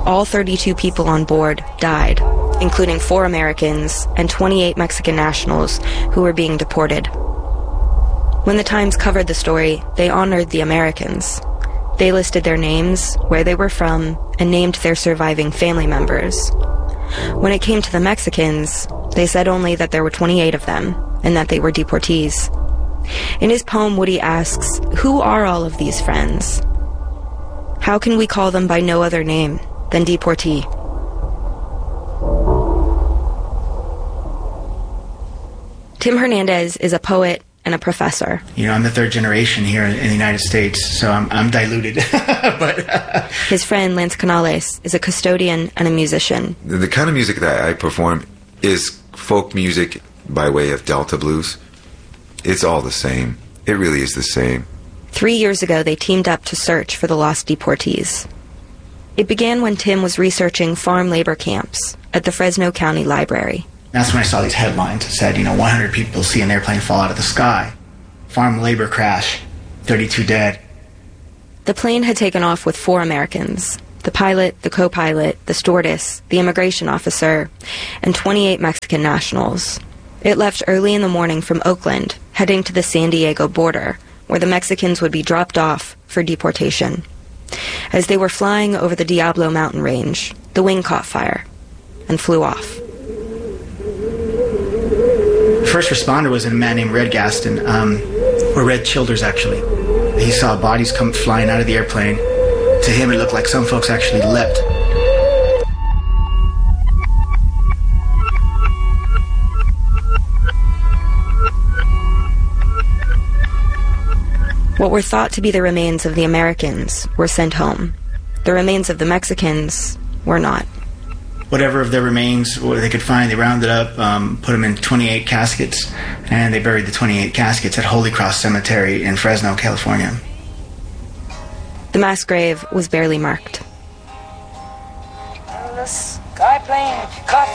all 32 people on board died, including 4 Americans and 28 Mexican nationals who were being deported. When the Times covered the story, they honored the Americans. They listed their names, where they were from, and named their surviving family members. When it came to the Mexicans, they said only that there were 28 of them, and that they were deportees. In his poem, Woody asks, who are all of these friends? How can we call them by no other name than deportee? Tim Hernandez is a poet and a professor. You know, I'm the 3rd generation here in the United States, so I'm diluted. But his friend Lance Canales is a custodian and a musician. The kind of music that I perform is folk music by way of Delta blues. It's all the same. It really is the same. 3 years ago, they teamed up to search for the lost deportees. It began when Tim was researching farm labor camps at the Fresno County Library. That's when I saw these headlines that said, 100 people see an airplane fall out of the sky. Farm labor crash, 32 dead. The plane had taken off with 4 Americans, the pilot, the co-pilot, the stewardess, the immigration officer, and 28 Mexican nationals. It left early in the morning from Oakland, heading to the San Diego border, where the Mexicans would be dropped off for deportation. As they were flying over the Diablo mountain range, the wing caught fire and flew off. The first responder was a man named Red Gaston, or Red Childers, actually. He saw bodies come flying out of the airplane. To him, it looked like some folks actually leapt. What were thought to be the remains of the Americans were sent home. The remains of the Mexicans were not. Whatever of their remains what they could find, they rounded up, put them in 28 caskets, and they buried the 28 caskets at Holy Cross Cemetery in Fresno, California. The mass grave was barely marked. The skyplane caught